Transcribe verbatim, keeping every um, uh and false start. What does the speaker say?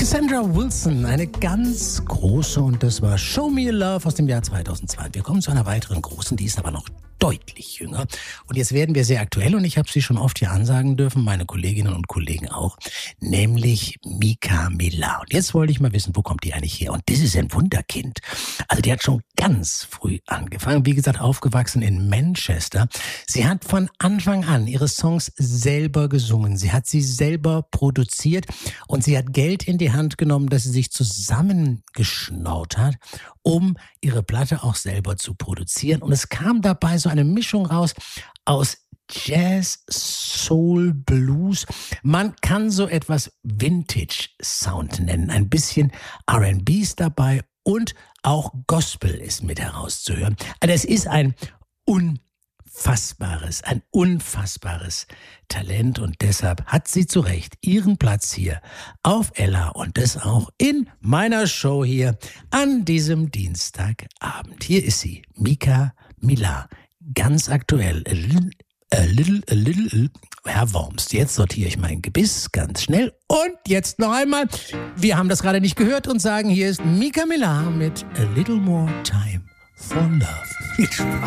Cassandra Wilson, eine ganz große, und das war Show Me Love aus dem Jahr zweitausendzwei. Wir kommen zu einer weiteren großen, die ist aber noch deutlich jünger. Und jetzt werden wir sehr aktuell, und ich habe sie schon oft hier ansagen dürfen, meine Kolleginnen und Kollegen auch, nämlich Mika Mila. Und jetzt wollte ich mal wissen, wo kommt die eigentlich her? Und das ist ein Wunderkind. Also die hat schon ganz früh angefangen. Wie gesagt, aufgewachsen in Manchester. Sie hat von Anfang an ihre Songs selber gesungen. Sie hat sie selber produziert und sie hat Geld in die Hand genommen, das sie sich zusammengeschnaut hat, um ihre Platte auch selber zu produzieren. Und es kam dabei so eine Mischung raus aus Jazz, Soul, Blues. Man kann so etwas Vintage-Sound nennen. Ein bisschen R and B ist dabei und auch Gospel ist mit herauszuhören. Also es ist ein unfassbares, ein unfassbares Talent, und deshalb hat sie zu Recht ihren Platz hier auf Ella, und das auch in meiner Show hier an diesem Dienstagabend. Hier ist sie, Mika Mila, ganz aktuell. A little, a little, a little, Herr Worms. Jetzt sortiere ich mein Gebiss ganz schnell, und jetzt noch einmal. Wir haben das gerade nicht gehört und sagen, hier ist Mika Mila mit A Little More Time for Love. Viel Spaß.